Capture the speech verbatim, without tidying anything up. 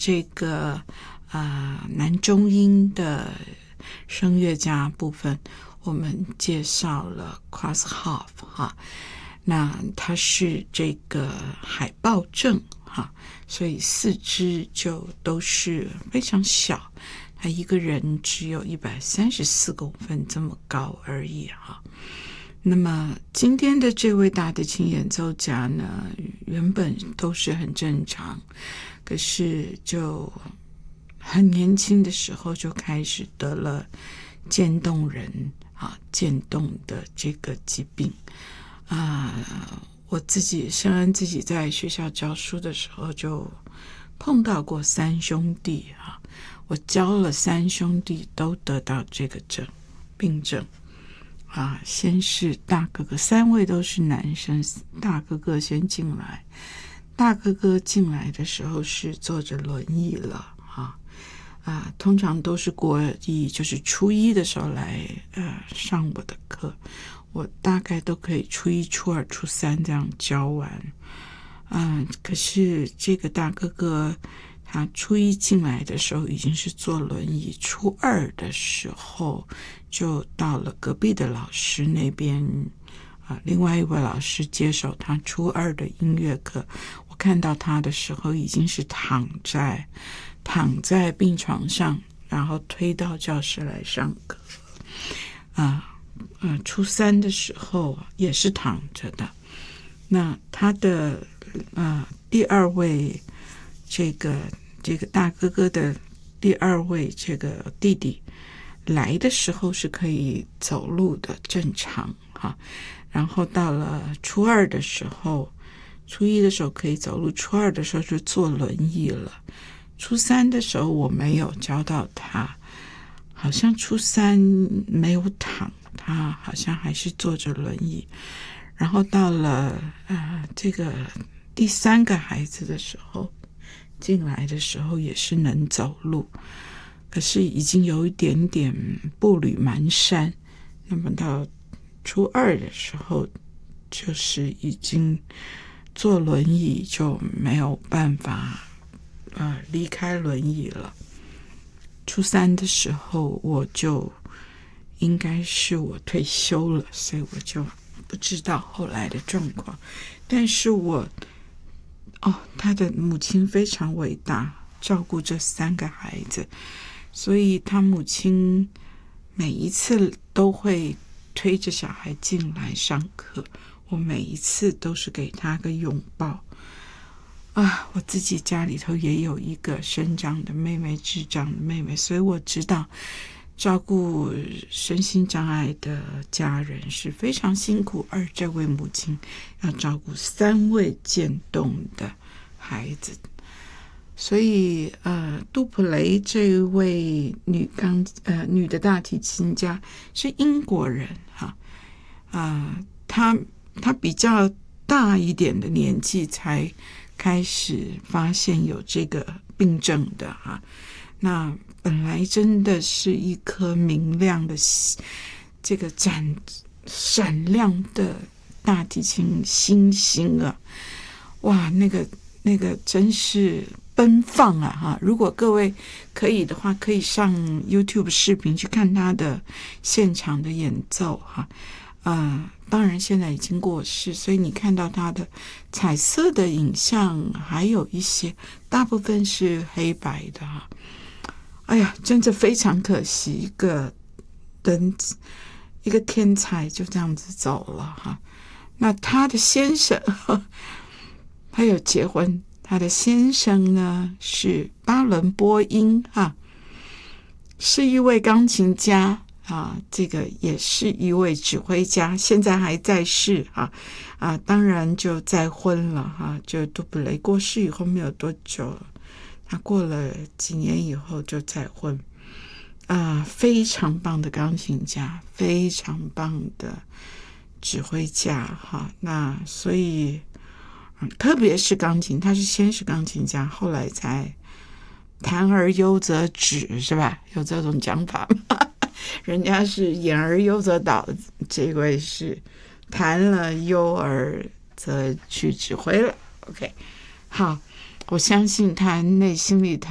这个呃男中音的声乐家部分，我们介绍了 Crosshoff 哈，那他是这个海豹症哈，所以四肢就都是非常小，他一个人只有一百三十四公分这么高而已哈。那么今天的这位大提琴演奏家呢，原本都是很正常，可是就很年轻的时候就开始得了渐冻人啊，渐冻的这个疾病啊。我自己圣恩自己在学校教书的时候就碰到过三兄弟啊，我教了三兄弟都得到这个症病症啊。先是大哥哥，三位都是男生，大哥哥先进来，大哥哥进来的时候是坐着轮椅了啊。啊，通常都是国一，就是初一的时候来呃上我的课，我大概都可以初一、初二、初三这样教完。嗯，可是这个大哥哥他初一进来的时候已经是坐轮椅，初二的时候就到了隔壁的老师那边啊，另外一位老师接手他初二的音乐课。我看到他的时候已经是躺在躺在病床上，然后推到教室来上课啊。呃，初三的时候也是躺着的。那他的呃第二位这个这个大哥哥的第二位这个弟弟来的时候是可以走路的，正常哈。然后到了初二的时候，初一的时候可以走路，初二的时候就坐轮椅了。初三的时候我没有教到他，好像初三没有躺，他好像还是坐着轮椅。然后到了呃这个第三个孩子的时候，进来的时候也是能走路，可是已经有一点点步履蹒跚。那么到初二的时候，就是已经坐轮椅就没有办法呃离开轮椅了。初三的时候我就应该是我退休了，所以我就不知道后来的状况。但是我哦，他的母亲非常伟大，照顾这三个孩子，所以他母亲每一次都会推着小孩进来上课，我每一次都是给他个拥抱啊。我自己家里头也有一个身障的妹妹，智障的妹妹，所以我知道照顾身心障碍的家人是非常辛苦，而这位母亲要照顾三位渐冻的孩子。所以呃，杜普雷这位女钢呃女的大提琴家是英国人哈啊、呃，她她比较大一点的年纪才开始发现有这个病症的哈。那本来真的是一颗明亮的这个闪闪亮的大提琴星星啊，哇，那个那个真是奔放啊哈！如果各位可以的话，可以上 YouTube 视频去看他的现场的演奏哈。呃，当然现在已经过世，所以你看到他的彩色的影像还有一些，大部分是黑白的哈。哎呀，真的非常可惜，一个人一个天才就这样子走了哈。那他的先生他有结婚，他的先生呢是巴伦波音哈，是一位钢琴家啊，这个也是一位指挥家，现在还在世啊啊，当然就再婚了哈，就杜普雷过世以后没有多久，他过了几年以后就再婚啊，非常棒的钢琴家，非常棒的指挥家哈。那所以嗯，特别是钢琴，他是先是钢琴家，后来才弹而优则止，是吧？有这种讲法吗？人家是演而优则导，这位是弹了优而则去指挥了。OK， 好，我相信他内心里头